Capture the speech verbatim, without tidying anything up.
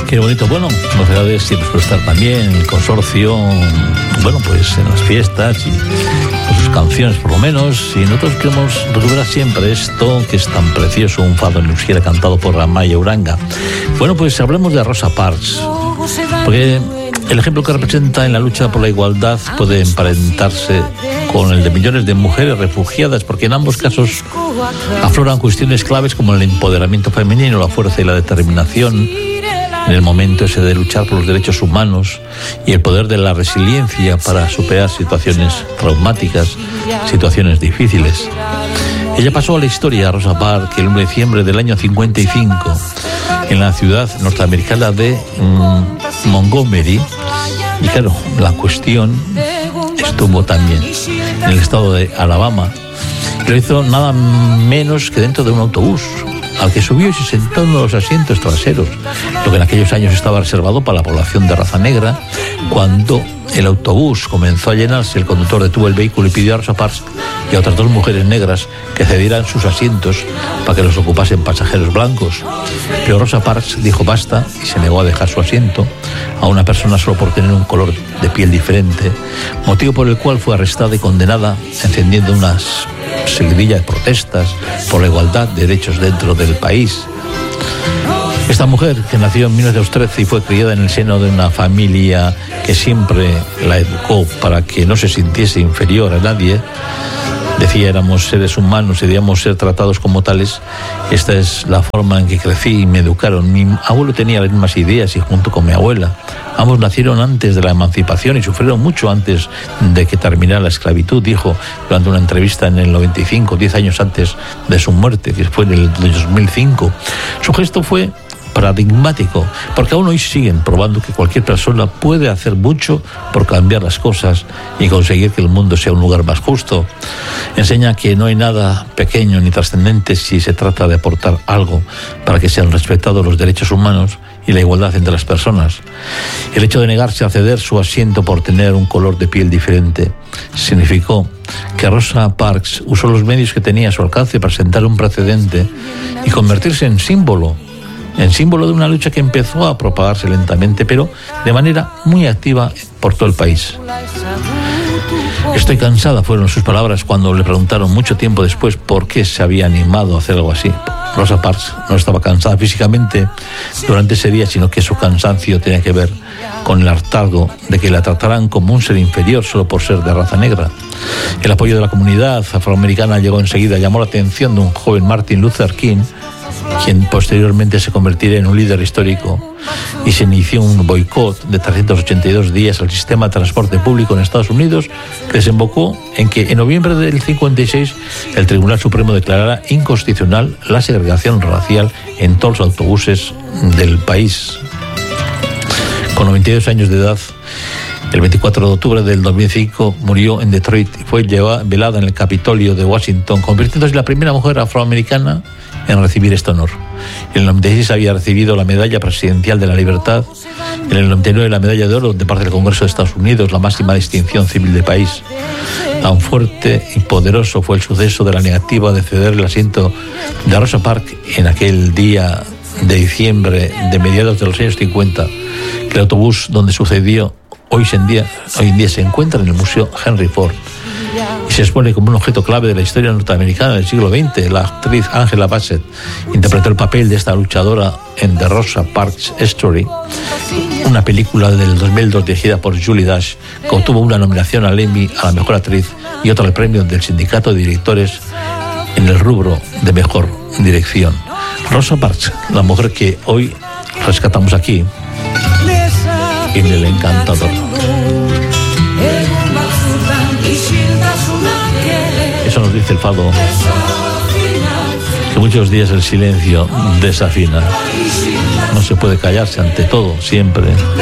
Qué bonito. Bueno, Novedades siempre suele estar también en el consorcio, bueno, pues en las fiestas y con sus canciones por lo menos. Y nosotros queremos recuperar siempre esto que es tan precioso, un fado en euskera cantado por Amaia Uranga. Bueno, pues hablemos de Rosa Parks, porque el ejemplo que representa en la lucha por la igualdad puede emparentarse con el de millones de mujeres refugiadas, porque en ambos casos afloran cuestiones claves como el empoderamiento femenino, la fuerza y la determinación en el momento ese de luchar por los derechos humanos y el poder de la resiliencia para superar situaciones traumáticas, situaciones difíciles. Ella pasó a la historia, Rosa Parks, el uno de diciembre del año cincuenta y cinco, en la ciudad norteamericana de mm, Montgomery. Y claro, la cuestión estuvo también en el estado de Alabama. Y lo hizo nada menos que dentro de un autobús, al que subió y se sentó en los asientos traseros, lo que en aquellos años estaba reservado para la población de raza negra. Cuando el autobús comenzó a llenarse, el conductor detuvo el vehículo y pidió a Rosa Parks y a otras dos mujeres negras que cedieran sus asientos para que los ocupasen pasajeros blancos. Pero Rosa Parks dijo basta y se negó a dejar su asiento a una persona solo por tener un color de piel diferente, motivo por el cual fue arrestada y condenada, encendiendo unas seguidilla de protestas por la igualdad de derechos dentro del país. Esta mujer, que nació en mil novecientos trece y fue criada en el seno de una familia que siempre la educó para que no se sintiese inferior a nadie, decía éramos seres humanos y debíamos ser tratados como tales. Esta es la forma en que crecí y me educaron. Mi abuelo tenía las mismas ideas y junto con mi abuela. Ambos nacieron antes de la emancipación y sufrieron mucho antes de que terminara la esclavitud, dijo durante una entrevista en el noventa y cinco, diez años antes de su muerte, que fue en el dos mil cinco. Su gesto fue paradigmático, porque aún hoy siguen probando que cualquier persona puede hacer mucho por cambiar las cosas y conseguir que el mundo sea un lugar más justo. Enseña que no hay nada pequeño ni trascendente si se trata de aportar algo para que sean respetados los derechos humanos y la igualdad entre las personas. El hecho de negarse a ceder su asiento por tener un color de piel diferente significó que Rosa Parks usó los medios que tenía a su alcance para sentar un precedente y convertirse en símbolo en símbolo de una lucha que empezó a propagarse lentamente, pero de manera muy activa por todo el país. Estoy cansada, fueron sus palabras cuando le preguntaron mucho tiempo después por qué se había animado a hacer algo así. Rosa Parks no estaba cansada físicamente durante ese día, sino que su cansancio tenía que ver con el hartazgo de que la trataran como un ser inferior solo por ser de raza negra. El apoyo de la comunidad afroamericana llegó enseguida, llamó la atención de un joven Martin Luther King, quien posteriormente se convertiría en un líder histórico, y se inició un boicot de trescientos ochenta y dos días al sistema de transporte público en Estados Unidos, que desembocó en que en noviembre del cincuenta y seis el Tribunal Supremo declarara inconstitucional la segregación racial en todos los autobuses del país. Con noventa y dos años de edad, el veinticuatro de octubre del dos mil cinco murió en Detroit y fue llevada, velada en el Capitolio de Washington, convirtiéndose en la primera mujer afroamericana en recibir este honor. En el noventa y seis había recibido la Medalla Presidencial de la Libertad, en el noventa y nueve la Medalla de Oro de parte del Congreso de Estados Unidos, la máxima distinción civil del país. Tan fuerte y poderoso fue el suceso de la negativa de ceder el asiento de Rosa Parks en aquel día de diciembre de mediados de los años cincuenta, que el autobús donde sucedió hoy en día, hoy en día se encuentra en el Museo Henry Ford y se expone como un objeto clave de la historia norteamericana del siglo veinte. La actriz Angela Bassett interpretó el papel de esta luchadora en The Rosa Parks Story, una película del dos mil dos dirigida por Julie Dash, que obtuvo una nominación al Emmy a la mejor actriz y otra al premio del Sindicato de Directores en el rubro de mejor dirección. Rosa Parks, la mujer que hoy rescatamos aquí en El Encantador. Eso nos dice el fado, que muchos días el silencio desafina. No se puede callarse ante todo, siempre.